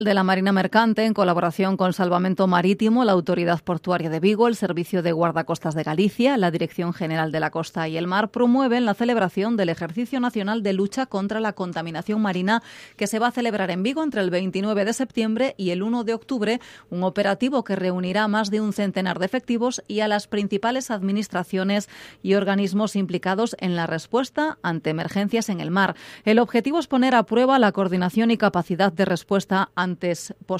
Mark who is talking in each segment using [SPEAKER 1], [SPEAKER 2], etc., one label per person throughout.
[SPEAKER 1] de la Marina Mercante, en colaboración con Salvamento Marítimo, la Autoridad Portuaria de Vigo, el Servicio de Guardacostas de Galicia, la Dirección General de la Costa y el Mar, promueven la celebración del Ejercicio Nacional de Lucha contra la Contaminación Marina, que se va a celebrar en Vigo entre el 29 de septiembre y el 1 de octubre, un operativo que reunirá a más de un centenar de efectivos y a las principales administraciones y organismos implicados en la respuesta ante emergencias en el mar. El objetivo es poner a prueba la coordinación y capacidad de respuesta ante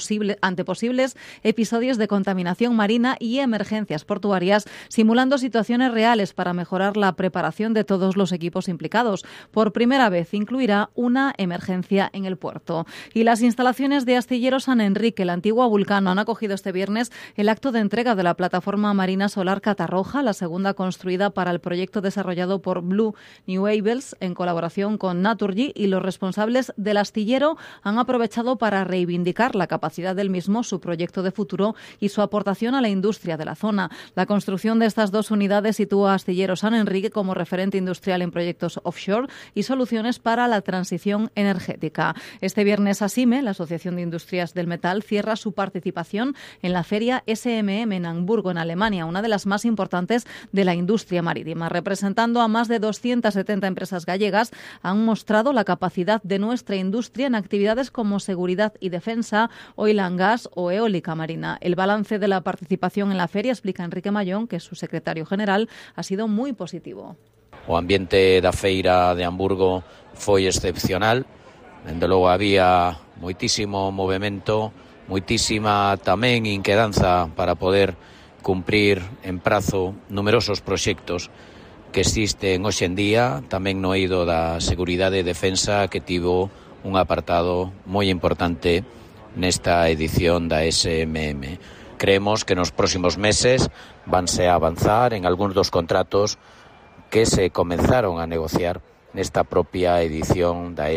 [SPEAKER 1] posibles episodios de contaminación marina y emergencias portuarias, simulando situaciones reales para mejorar la preparación de todos los equipos implicados. Por primera vez incluirá una emergencia en el puerto. Y las instalaciones de Astillero San Enrique, la antigua Vulcano, han acogido este viernes el acto de entrega de la plataforma marina solar Catarroja, la segunda construida para el proyecto desarrollado por Blue New Abels en colaboración con Naturgy, y los responsables del astillero han aprovechado para reivindicar la capacidad del mismo, su proyecto de futuro y su aportación a la industria de la zona. La construcción de estas dos unidades sitúa a Astillero San Enrique como referente industrial en proyectos offshore y soluciones para la transición energética. Este viernes ASIME, la Asociación de Industrias del Metal, cierra su participación en la feria SMM en Hamburgo, en Alemania, una de las más importantes de la industria marítima. Representando a más de 270 empresas gallegas, han mostrado la capacidad de nuestra industria en actividades como seguridad y defensa, oil and gas o eólica marina. El balance de la participación en la feria, explica Enrique Mayón, que es su secretario general, ha sido muy positivo.
[SPEAKER 2] O ambiente da feira de Hamburgo foi excepcional. Dende logo había moitísimo movemento, moitísima tamén inquedanza para poder cumprir en prazo numerosos proxectos que existen hoxe en día, tamén no eido da seguridade e defensa, que tivo un apartado moi importante nesta edición da SMM. Creemos que nos próximos meses vanse a avanzar en algúns dos contratos que se comenzaron a negociar nesta propia edición da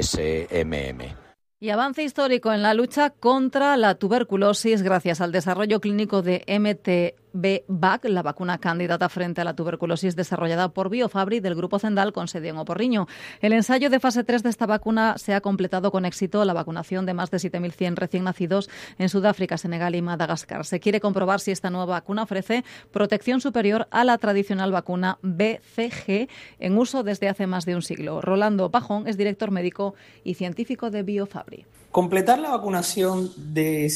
[SPEAKER 2] SMM.
[SPEAKER 1] Y avance histórico en la lucha contra la tuberculosis gracias al desarrollo clínico de MTB-VAC, la vacuna candidata frente a la tuberculosis desarrollada por Biofabri del Grupo Zendal con sede en Oporriño. El ensayo de fase 3 de esta vacuna se ha completado con éxito la vacunación de más de 7.100 recién nacidos en Sudáfrica, Senegal y Madagascar. Se quiere comprobar si esta nueva vacuna ofrece protección superior a la tradicional vacuna BCG en uso desde hace más de un siglo. Rolando Pajón es director médico y científico de Biofabri.
[SPEAKER 3] Completar la vacunación de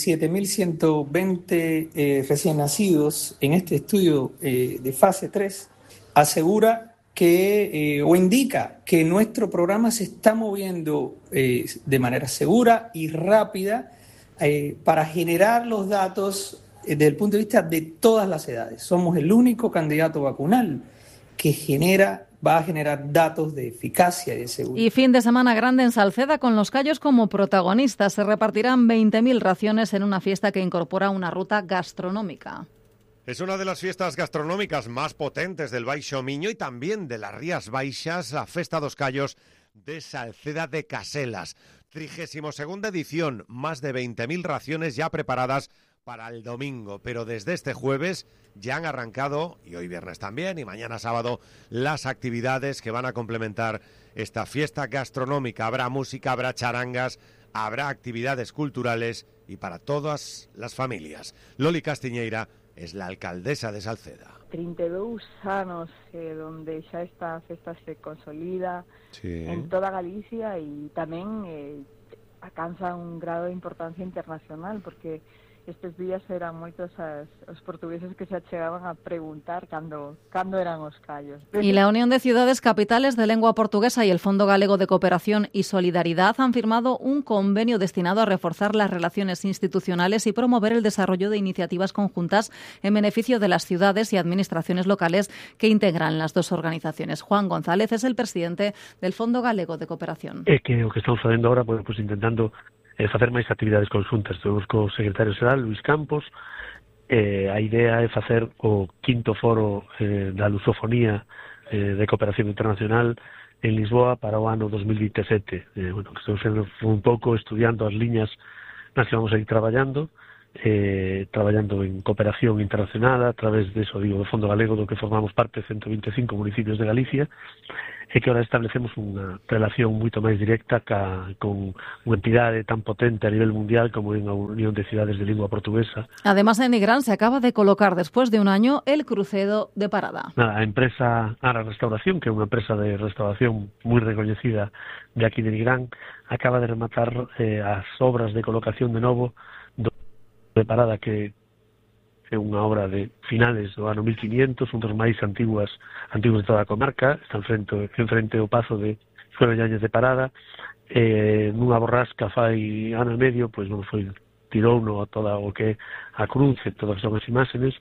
[SPEAKER 3] 7.120 recién nacidos en este estudio de fase 3 asegura que o indica que nuestro programa se está moviendo de manera segura y rápida para generar los datos desde el punto de vista de todas las edades. Somos el único candidato vacunal que va a generar datos de eficacia y de seguridad.
[SPEAKER 1] Y fin de semana grande en Salceda con Los Cayos como protagonistas. Se repartirán 20.000 raciones en una fiesta que incorpora una ruta gastronómica.
[SPEAKER 4] Es una de las fiestas gastronómicas más potentes del Baixo Miño y también de las Rías Baixas, la Festa dos Cayos de Salceda de Caselas. 32ª edición, más de 20.000 raciones ya preparadas para el domingo, pero desde este jueves ya han arrancado, y hoy viernes también, y mañana sábado, las actividades que van a complementar esta fiesta gastronómica. Habrá música, habrá charangas, habrá actividades culturales y para todas las familias. Loli Castiñeira es la alcaldesa de Salceda.
[SPEAKER 5] 32 anos donde xa esta festa se consolida en toda Galicia e tamén alcanza un grado de importancia internacional, porque estes días eran moitos os portugueses que se achegaban a preguntar cando eran os callos.
[SPEAKER 1] Y la Unión de Ciudades Capitales de Lengua Portuguesa y el Fondo Galego de Cooperación y Solidaridad han firmado un convenio destinado a reforzar las relaciones institucionales y promover el desarrollo de iniciativas conjuntas en beneficio de las ciudades y administraciones locales que integran las dos organizaciones. Juan González es el presidente del Fondo Galego de Cooperación.
[SPEAKER 6] É que o que estamos facendo agora, pues intentando facer máis actividades conxuntas. Estamos co secretario xeral, Luis Campos. A idea é facer o 5º foro da lusofonía de cooperación internacional en Lisboa para o ano 2027. Estamos un pouco estudiando as liñas nas que vamos a ir traballando, traballando en cooperación internacional a través de eso, do Fondo Galego, do que formamos parte 125 municipios de Galicia, e que ahora establecemos unha relación moito máis directa con unha entidade tan potente a nivel mundial como é a Unión de Cidades de Lingua Portuguesa.
[SPEAKER 1] Además, en Nigrán se acaba de colocar después de un año el crucero de Parada.
[SPEAKER 6] A empresa Ara Restauración, que é unha empresa de restauración moi recoñecida de aquí de Nigrán, acaba de rematar as obras de colocación de novo de Parada, que é unha obra de finales do ano 1500, un dos máis antigos de toda a comarca, está en frente ao pazo de Fuerollañes de Parada, nunha borrasca fai ano e medio, pois non foi tirouno a toda o que a cruz e todas son as imágenes,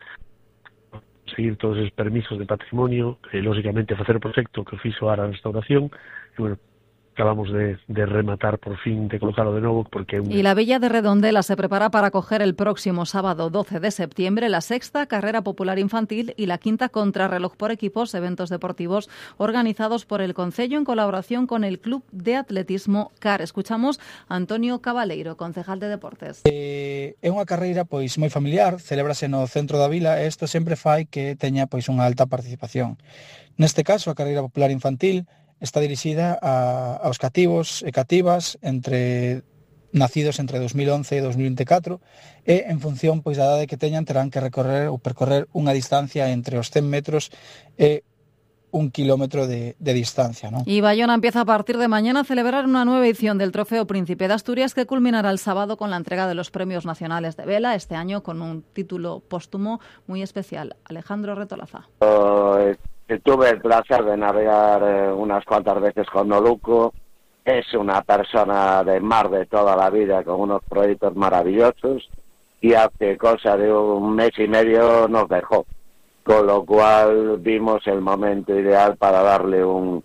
[SPEAKER 6] seguir todos os permisos de patrimonio, lógicamente facer o proxecto que fixo a Restauración, e bueno, acabamos de rematar por fin, de colocarlo de nuevo.
[SPEAKER 1] Y la Villa de Redondela se prepara para acoger el próximo sábado 12 de septiembre la 6ª Carrera Popular Infantil y la 5ª Contrarreloj por Equipos, eventos deportivos organizados por el Concello en colaboración con el Club de Atletismo CAR. Escuchamos a Antonio Cabaleiro, concejal de Deportes.
[SPEAKER 7] É unha carreira pois moi familiar, celébrase no centro da vila e isto sempre fai que teña pois unha alta participación. Neste caso, a Carreira Popular Infantil está dirixida aos cativos e cativas nacidos entre 2011 e 2024 e en función pois da idade que teñan terán que percorrer unha distancia entre os 100 metros e 1 kilómetro de distancia, ¿no?
[SPEAKER 1] Y Bayona empieza a partir de mañana a celebrar una nueva edición del Trofeo Príncipe de Asturias que culminará el sábado con la entrega de los premios nacionales de vela, este año con un título póstumo muy especial. Alejandro Retolaza.
[SPEAKER 8] Tuve el placer de navegar unas cuantas veces con Noluco. Es una persona de mar de toda la vida con unos proyectos maravillosos y hace cosa de un mes y medio nos dejó. Con lo cual vimos el momento ideal para darle un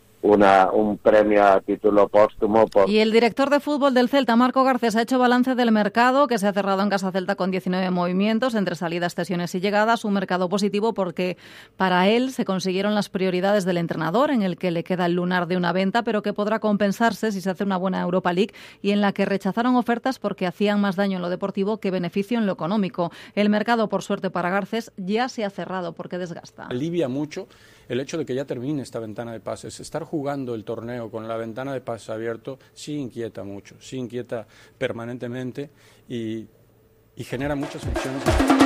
[SPEAKER 8] premio a título póstumo.
[SPEAKER 1] Y el director de fútbol del Celta, Marco Garcés, ha hecho balance del mercado que se ha cerrado en Casa Celta con 19 movimientos entre salidas, cesiones y llegadas. Un mercado positivo porque para él se consiguieron las prioridades del entrenador, en el que le queda el lunar de una venta, pero que podrá compensarse si se hace una buena Europa League, y en la que rechazaron ofertas porque hacían más daño en lo deportivo que beneficio en lo económico. El mercado, por suerte para Garcés, ya se ha cerrado porque desgasta.
[SPEAKER 9] Alivia mucho el hecho de que ya termine esta ventana de pases. Estar jugando el torneo con la ventana de pases abierto sí inquieta mucho, sí inquieta permanentemente y genera muchas fricciones.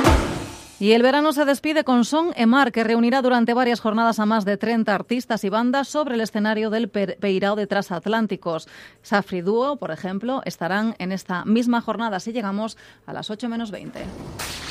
[SPEAKER 1] Y el verano se despide con Son e Mar, que reunirá durante varias jornadas a más de 30 artistas y bandas sobre el escenario del Peirao de Transatlánticos. Safri Duo, por ejemplo, estarán en esta misma jornada si llegamos a las 8 menos 20.